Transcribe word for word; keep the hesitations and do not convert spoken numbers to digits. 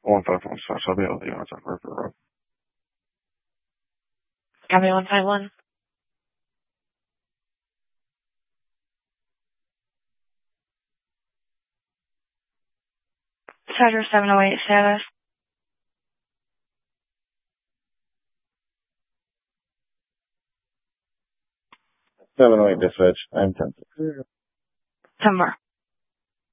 one five one slash, I'll be able to, you know, it's on River Road. Copy one five one. Charger seven oh eight status. seven oh eight dispatch, I'm ten. Timber.